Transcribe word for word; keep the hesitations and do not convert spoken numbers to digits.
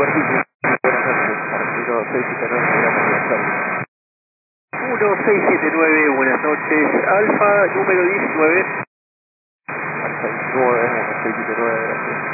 superficie. Buenas noches. uno seis siete nueve, programa universal. uno seis siete nueve, buenas noches. Alfa número diecinueve. Alfa diecinueve, uno seis siete nueve, gracias.